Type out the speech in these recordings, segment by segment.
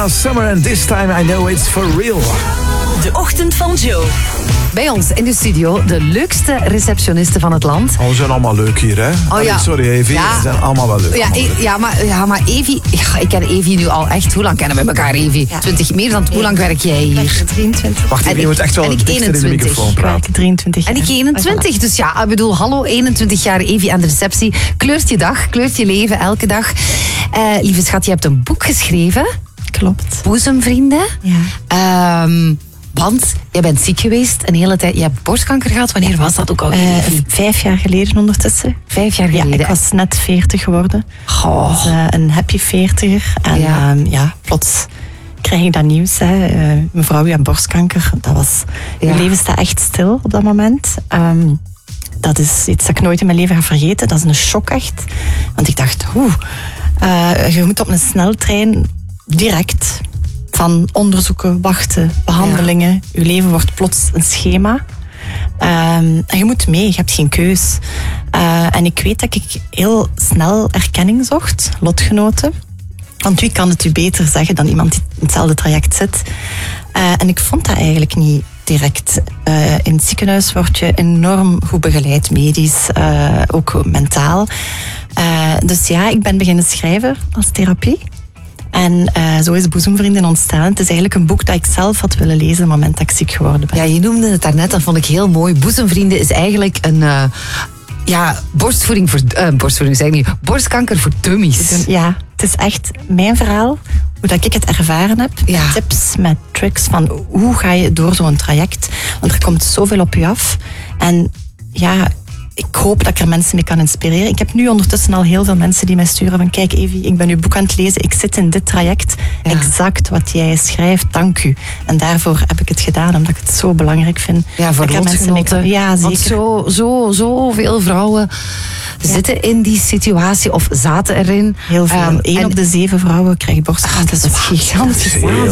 Donna Summer and This Time I Know It's For Real. De ochtend van Joe. Bij ons in de studio de leukste receptionisten van het land. Oh, ze zijn allemaal leuk hier, hè? Sorry, Evie. Ja. Ze zijn allemaal wel leuk. Maar Evie... Ja, ik ken Evie nu al echt... Hoe lang kennen we elkaar, Evie? Ja. 20 meer dan... Hoe lang werk jij hier? 23. Wacht even, je moet echt wel dichter in de microfoon Ik praten. werk 23 jaar. En ik 21. Dus ja, ik bedoel, hallo, 21 jaar Evie aan de receptie. Kleurt je dag, kleurt je leven elke dag. Lieve schat, je hebt een boek geschreven. Klopt. Boezemvrienden. Ja. Want jij bent ziek geweest een hele tijd. Je hebt borstkanker gehad. Wanneer was dat ook al? 5 jaar geleden ondertussen. 5 jaar geleden. Ja, ik was net 40 geworden. Goh. Dus, een happy 40er. En plots krijg ik dat nieuws. Mevrouw, je hebt borstkanker. Dat was... Ja. Mijn leven staat echt stil op dat moment. Dat is iets dat ik nooit in mijn leven ga vergeten. Dat is een shock echt. Want ik dacht, je moet op een sneltrein direct... Van onderzoeken, wachten, behandelingen. Je leven wordt plots een schema. En je moet mee, je hebt geen keus. En ik weet dat ik heel snel erkenning zocht, lotgenoten. Want wie kan het u beter zeggen dan iemand die in hetzelfde traject zit? En ik vond dat eigenlijk niet direct. In het ziekenhuis word je enorm goed begeleid, medisch, ook mentaal. Dus ja, ik ben beginnen schrijven als therapie. En zo is Boezemvrienden ontstaan. Het is eigenlijk een boek dat ik zelf had willen lezen op het moment dat ik ziek geworden ben. Ja, je noemde het daarnet, dat vond ik heel mooi. Boezemvrienden is eigenlijk een... borstkanker voor dummies. Ja, het is echt mijn verhaal. Hoe dat ik het ervaren heb. Ja. Met tips, met tricks van hoe ga je door zo'n traject. Want er komt zoveel op je af. En ja... Ik hoop dat ik er mensen mee kan inspireren. Ik heb nu ondertussen al heel veel mensen die mij sturen van kijk Evie, ik ben uw boek aan het lezen. Ik zit in dit traject. Ja. Exact wat jij schrijft. Dank u. En daarvoor heb ik het gedaan, omdat ik het zo belangrijk vind. Ja, voor lotgenoten. Ja, zeker. Want zoveel vrouwen zitten in die situatie of zaten erin. Heel veel. 1 op de 7 vrouwen krijgt borstkanker. Dat is gigantisch.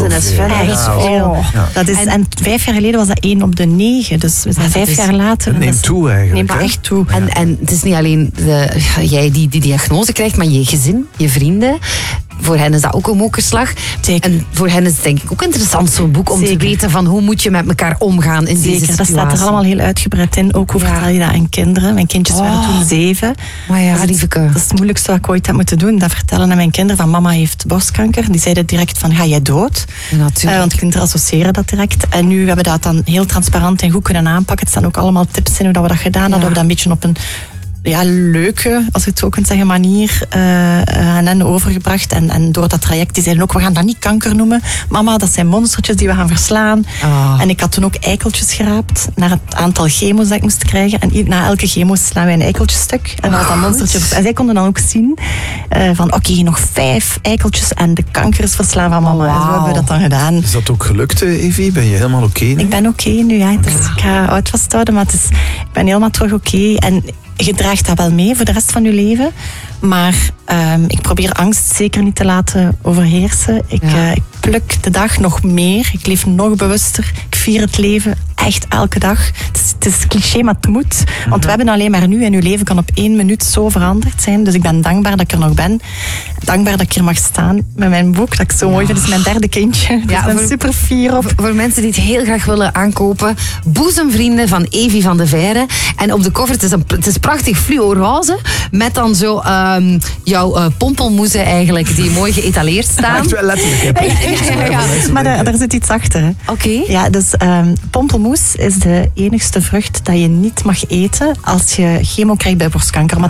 Dat is, en 5 jaar geleden was dat 1 op de 9. Dus we zijn 5 jaar later. Het neemt toe eigenlijk. Neemt echt toe. En het is niet alleen jij die diagnose krijgt, maar je gezin, je vrienden. Voor hen is dat ook een mokerslag. Zeker. En voor hen is het denk ik ook interessant, zo'n boek, om te weten van hoe moet je met elkaar omgaan in deze situatie. Dat staat er allemaal heel uitgebreid in. Ook hoe vertel je dat aan kinderen. Mijn kindjes waren toen 7. Maar ja, lieveke. Dat is het moeilijkste wat ik ooit heb moeten doen. Dat vertellen aan mijn kinderen van mama heeft borstkanker. Die zeiden direct van ga jij dood? Ja, natuurlijk. Want kinderen associëren dat direct. En nu hebben we dat dan heel transparant en goed kunnen aanpakken. Het staan ook allemaal tips in hoe dat we dat gedaan hadden. We dat een beetje op een leuke, als je het zo kunt zeggen, manier aan hen overgebracht. En door dat traject, die zeiden ook, we gaan dat niet kanker noemen. Mama, dat zijn monstertjes die we gaan verslaan. En ik had toen ook eikeltjes geraapt naar het aantal chemo's dat ik moest krijgen. En na elke chemo slaan wij een eikeltjestuk. En dat monstertjes. En zij konden dan ook zien van oké, nog 5 eikeltjes en de kanker is verslaan van mama. En zo hebben we dat dan gedaan. Is dat ook gelukt, Evie? Ben je helemaal oké nu? Ik ben oké nu, ja. Dus ik ga oud vasthouden, maar ik ben helemaal terug oké. En je draagt dat wel mee voor de rest van je leven. Maar ik probeer angst zeker niet te laten overheersen. Ik pluk de dag nog meer. Ik leef nog bewuster. Ik vier het leven echt elke dag. Het is cliché, maar het moet. Want we hebben alleen maar nu. En uw leven kan op 1 minuut zo veranderd zijn. Dus ik ben dankbaar dat ik er nog ben. Dankbaar dat ik hier mag staan met mijn boek. Dat ik zo mooi vind. Het is mijn 3e kindje. Dus ik ben super fier op. Voor mensen die het heel graag willen aankopen. Boezemvrienden van Evie van de Veire. En op de cover, het is prachtig fluo-roze. Met dan zo jouw pompelmoezen eigenlijk. Die mooi geëtaleerd staan. Echt wel letterlijk. Maar daar zit iets achter. Hè. Oké. Ja, dus pompelmoes is de enigste vrucht dat je niet mag eten als je chemo krijgt bij borstkanker. Maar